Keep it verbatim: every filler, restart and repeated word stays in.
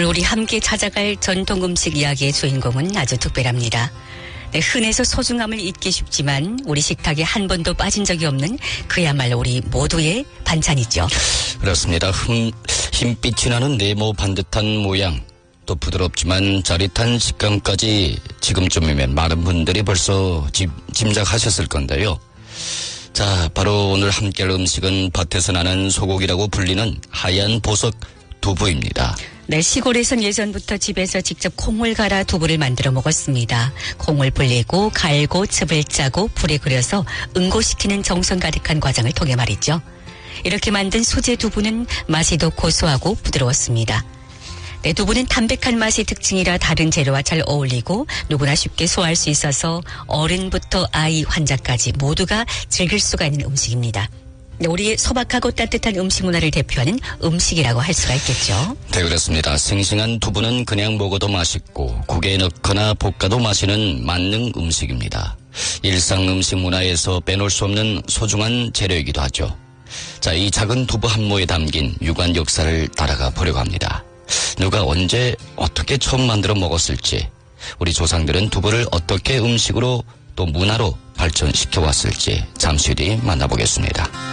오늘 우리 함께 찾아갈 전통 음식 이야기의 주인공은 아주 특별합니다. 네, 흔해서 소중함을 잊기 쉽지만 우리 식탁에 한 번도 빠진 적이 없는 그야말로 우리 모두의 반찬이죠. 그렇습니다. 흠, 흰빛이 나는 네모 반듯한 모양, 또 부드럽지만 짜릿한 식감까지 지금쯤이면 많은 분들이 벌써 집, 짐작하셨을 건데요. 자, 바로 오늘 함께할 음식은 밭에서 나는 소고기라고 불리는 하얀 보석 두부입니다. 네, 시골에선 예전부터 집에서 직접 콩을 갈아 두부를 만들어 먹었습니다. 콩을 불리고 갈고 즙을 짜고 불에 끓여서 응고시키는 정성 가득한 과정을 통해 말이죠. 이렇게 만든 수제 두부는 맛이 더 고소하고 부드러웠습니다. 네, 두부는 담백한 맛이 특징이라 다른 재료와 잘 어울리고 누구나 쉽게 소화할 수 있어서 어른부터 아이, 환자까지 모두가 즐길 수가 있는 음식입니다. 우리의 소박하고 따뜻한 음식 문화를 대표하는 음식이라고 할 수가 있겠죠. 네, 그렇습니다. 싱싱한 두부는 그냥 먹어도 맛있고 국에 넣거나 볶아도 마시는 만능 음식입니다. 일상 음식 문화에서 빼놓을 수 없는 소중한 재료이기도 하죠. 자, 이 작은 두부 한 모에 담긴 유관 역사를 따라가 보려고 합니다. 누가 언제 어떻게 처음 만들어 먹었을지, 우리 조상들은 두부를 어떻게 음식으로 또 문화로 발전시켜 왔을지 잠시 뒤 만나보겠습니다.